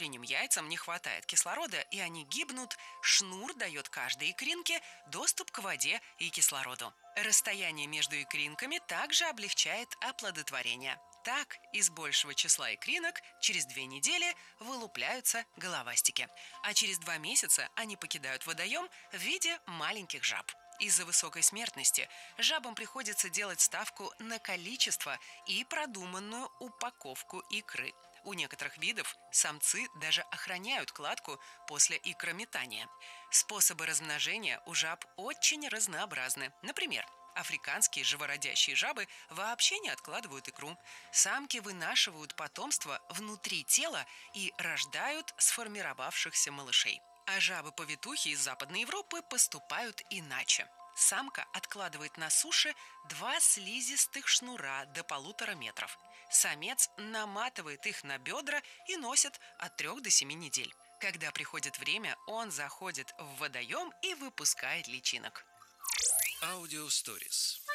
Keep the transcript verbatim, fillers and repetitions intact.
внутренним яйцам не хватает кислорода, и они гибнут, шнур дает каждой икринке доступ к воде и кислороду. Расстояние между икринками также облегчает оплодотворение. Так, из большего числа икринок через две недели вылупляются головастики, а через два месяца они покидают водоем в виде маленьких жаб. Из-за высокой смертности жабам приходится делать ставку на количество и продуманную упаковку икры. У некоторых видов самцы даже охраняют кладку после икрометания. Способы размножения у жаб очень разнообразны. Например, африканские живородящие жабы вообще не откладывают икру. Самки вынашивают потомство внутри тела и рождают сформировавшихся малышей. А жабы-повитухи из Западной Европы поступают иначе. Самка откладывает на суше два слизистых шнура до полутора метров. Самец наматывает их на бедра и носит от трех до семи недель. Когда приходит время, он заходит в водоем и выпускает личинок. Аудио Stories.